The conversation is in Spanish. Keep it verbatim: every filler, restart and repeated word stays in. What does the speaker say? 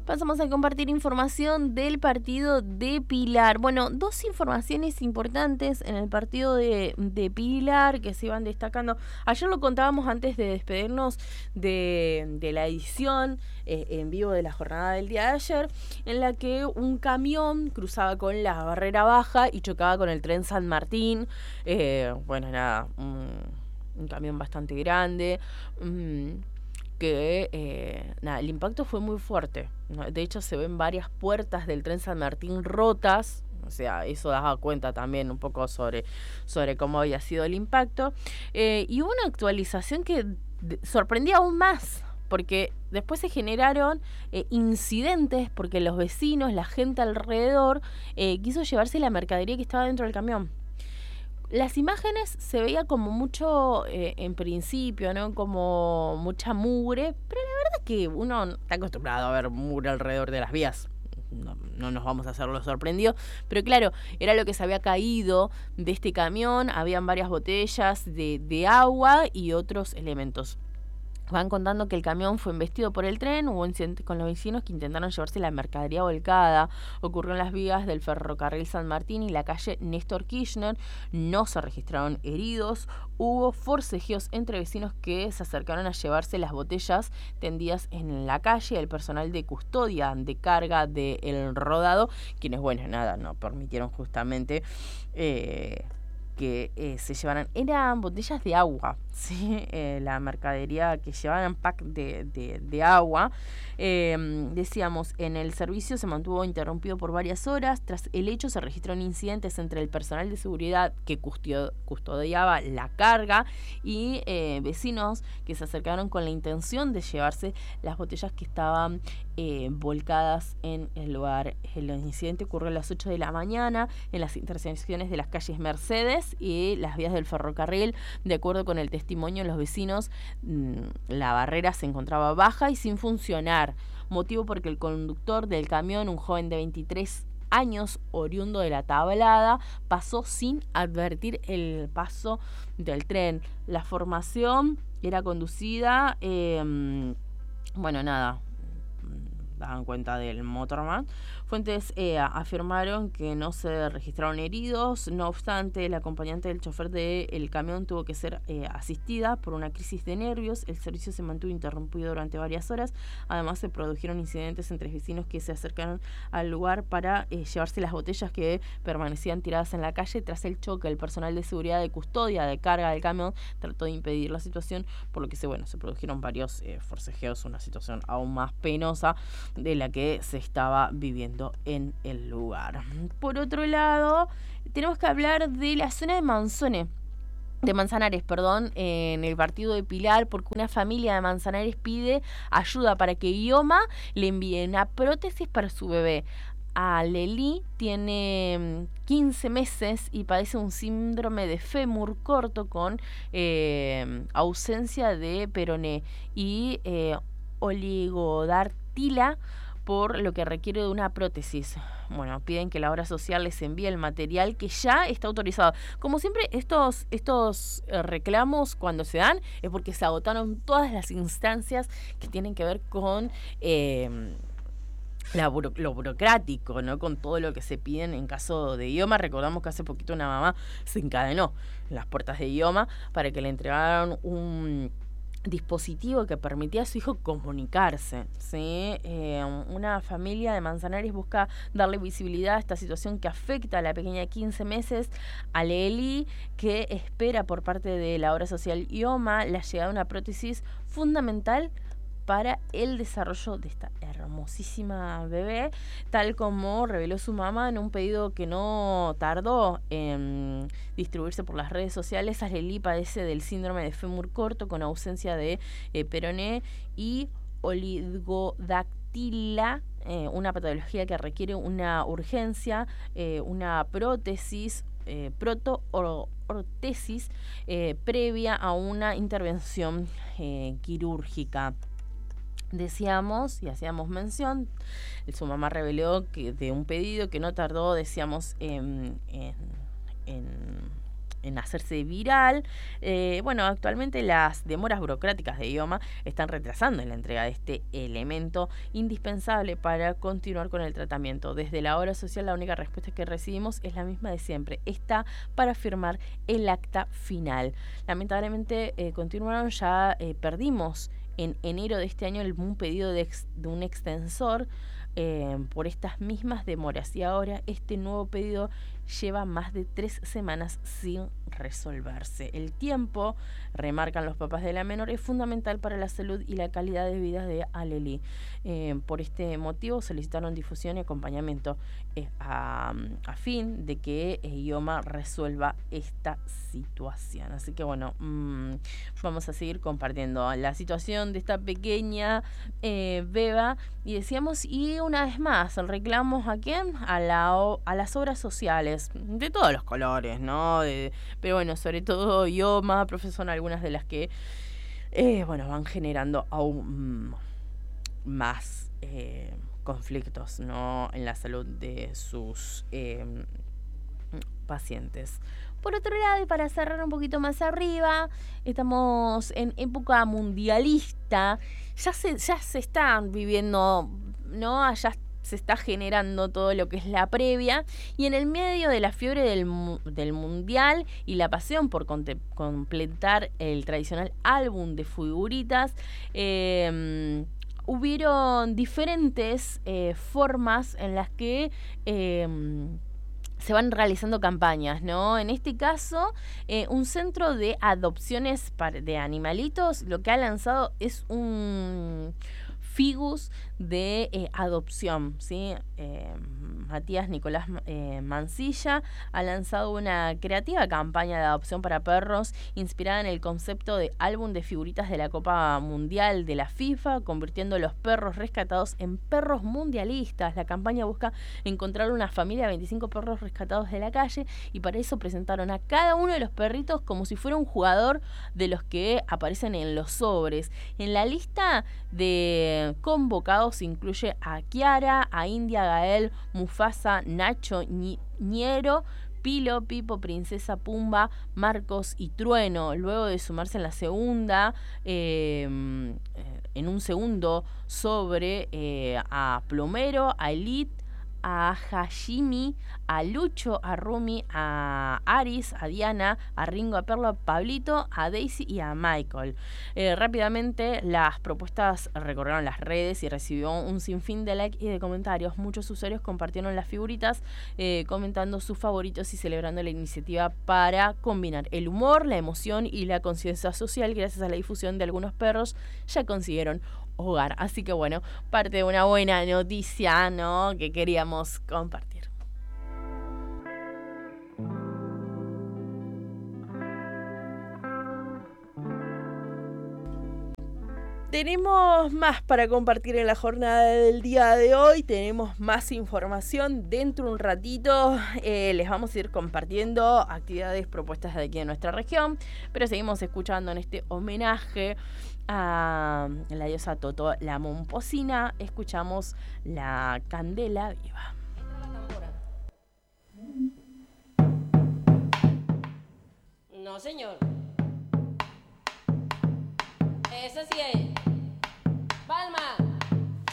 Pasamos a compartir información del partido de Pilar. Bueno, dos informaciones importantes en el partido de, de Pilar que se iban destacando. Ayer lo contábamos antes de despedirnos de, de la edición eh, en vivo de la jornada del día de ayer, en la que un camión cruzaba con la barrera baja y chocaba con el tren San Martín. Eh, bueno, nada, un, un camión bastante grande. Um, que eh, nada, el impacto fue muy fuerte, ¿no? De hecho se ven varias puertas del tren San Martín rotas, o sea, eso daba cuenta también un poco sobre, sobre cómo había sido el impacto, eh, y hubo una actualización que de, sorprendía aún más, porque después se generaron eh, incidentes porque los vecinos, la gente alrededor, eh, quiso llevarse la mercadería que estaba dentro del camión. Las imágenes se veía como mucho, eh, en principio, ¿no? Como mucha mugre, pero la verdad es que uno está acostumbrado a ver mugre alrededor de las vías. No, no nos vamos a hacerlo sorprendido, pero claro, era lo que se había caído de este camión, habían varias botellas de, de agua y otros elementos. Van contando que el camión fue embestido por el tren, hubo incidentes con los vecinos que intentaron llevarse la mercadería volcada. Ocurrió en las vías del ferrocarril San Martín y la calle Néstor Kirchner. No se registraron heridos. Hubo forcejeos entre vecinos que se acercaron a llevarse las botellas tendidas en la calle. El personal de custodia de carga del rodado, quienes, bueno, nada, no permitieron justamente Eh, que eh, se llevaran, eran botellas de agua, ¿sí? Eh, la mercadería que llevaban pack de, de, de agua. Eh, decíamos, en el servicio se mantuvo interrumpido por varias horas. Tras el hecho se registraron incidentes entre el personal de seguridad que custodio, custodiaba la carga y eh, vecinos que se acercaron con la intención de llevarse las botellas que estaban eh, volcadas en el lugar. El incidente ocurrió a las ocho de la mañana en las intersecciones de las calles Mercedes y las vías del ferrocarril. De acuerdo con el testimonio de los vecinos, la barrera se encontraba baja y sin funcionar, motivo porque el conductor del camión, un joven de veintitrés años, oriundo de La Tablada, pasó sin advertir el paso del tren. La formación era conducida, eh, bueno, nada, daban cuenta del motorman. Fuentes eh, afirmaron que no se registraron heridos. No obstante, el acompañante del chofer del camión tuvo que ser eh, asistida por una crisis de nervios. El servicio se mantuvo interrumpido durante varias horas. Además, se produjeron incidentes entre vecinos que se acercaron al lugar para eh, llevarse las botellas que permanecían tiradas en la calle. Tras el choque, el personal de seguridad de custodia de carga del camión trató de impedir la situación, por lo que se, bueno, se produjeron varios eh, forcejeos, una situación aún más penosa de la que se estaba viviendo en el lugar. Por otro lado, tenemos que hablar de la zona de Manzone, de Manzanares, perdón, en el partido de Pilar, porque una familia de Manzanares pide ayuda para que IOMA le envíe una prótesis para su bebé. A Leli tiene quince meses y padece un síndrome de fémur corto con eh, ausencia de peroné y eh, oligodactila, por lo que requiere de una prótesis. Bueno, piden que la obra social les envíe el material que ya está autorizado. Como siempre, estos, estos reclamos cuando se dan es porque se agotaron todas las instancias que tienen que ver con eh, la buro, lo burocrático, ¿no? Con todo lo que se piden en caso de IOMA. Recordamos que hace poquito una mamá se encadenó en las puertas de IOMA para que le entregaran un dispositivo que permitía a su hijo comunicarse, ¿sí? Eh, una familia de Manzanares busca darle visibilidad a esta situación que afecta a la pequeña de quince meses, a Leli, que espera por parte de la obra social IOMA la llegada de una prótesis fundamental para el desarrollo de esta hermosísima bebé, tal como reveló su mamá en un pedido que no tardó en distribuirse por las redes sociales. Leli padece del síndrome de fémur corto con ausencia de eh, peroné y oligodactila, eh, una patología que requiere una urgencia, eh, una prótesis, eh, proto-ortesis eh, previa a una intervención eh, quirúrgica. Decíamos y hacíamos mención, su mamá reveló que de un pedido que no tardó, decíamos, en, en, en en hacerse viral. Eh, bueno, actualmente las demoras burocráticas de IOMA están retrasando en la entrega de este elemento indispensable para continuar con el tratamiento. Desde la obra social la única respuesta que recibimos es la misma de siempre, está para firmar el acta final. Lamentablemente eh, continuaron, ya eh, perdimos en enero de este año el, un pedido de, ex, de un extensor eh, por estas mismas demoras, y ahora este nuevo pedido lleva más de tres semanas sin resolverse. El tiempo, remarcan los papás de la menor, es fundamental para la salud y la calidad de vida de Aleli. Eh, por este motivo solicitaron difusión y acompañamiento eh, a, a fin de que eh, IOMA resuelva esta situación. Así que bueno, mmm, vamos a seguir compartiendo la situación de esta pequeña eh, beba, y decíamos, y una vez más, el reclamo a quién, a, la, a las obras sociales de todos los colores, ¿no? De, pero bueno, sobre todo IOMA, profesor, algunas de las que eh, bueno, van generando aún más eh, conflictos, ¿no?, en la salud de sus eh, pacientes. Por otro lado, y para cerrar un poquito más arriba, estamos en época mundialista, ya se, ya se están viviendo, ¿no? Allá se está generando todo lo que es la previa, y en el medio de la fiebre del, del mundial y la pasión por conte, completar el tradicional álbum de figuritas, eh, hubieron diferentes eh, formas en las que eh, se van realizando campañas, ¿no? En este caso, eh, un centro de adopciones de animalitos lo que ha lanzado es un Figus de eh, adopción, ¿sí? Eh, Matías Nicolás eh, Mancilla ha lanzado una creativa campaña de adopción para perros inspirada en el concepto de álbum de figuritas de la Copa Mundial de la FIFA, convirtiendo los perros rescatados en perros mundialistas. La campaña busca encontrar una familia de veinticinco perros rescatados de la calle, y para eso presentaron a cada uno de los perritos como si fuera un jugador de los que aparecen en los sobres. En la lista de convocados incluye a Kiara, a India, Gael, Mufasa, Nacho, Ñero, Pilo, Pipo, Princesa, Pumba, Marcos y Trueno. Luego de sumarse en la segunda, eh, en un segundo sobre eh, a Plomero, a Elite, a Hashimi, a Lucho, a Rumi, a Aris, a Diana, a Ringo, a Perlo, a Pablito, a Daisy y a Michael. Eh, rápidamente las propuestas recorrieron las redes y recibió un sinfín de likes y de comentarios. Muchos usuarios compartieron las figuritas eh, comentando sus favoritos y celebrando la iniciativa para combinar el humor, la emoción y la conciencia social. Gracias a la difusión de algunos perros ya consiguieron hogar. Así que bueno, parte de una buena noticia, ¿no?, que queríamos compartir. Tenemos más para compartir en la jornada del día de hoy, tenemos más información. Dentro de un ratito eh, les vamos a ir compartiendo actividades propuestas de aquí en nuestra región, pero seguimos escuchando en este homenaje a la diosa Toto la Momposina. Escuchamos la Candela Viva. No, señor.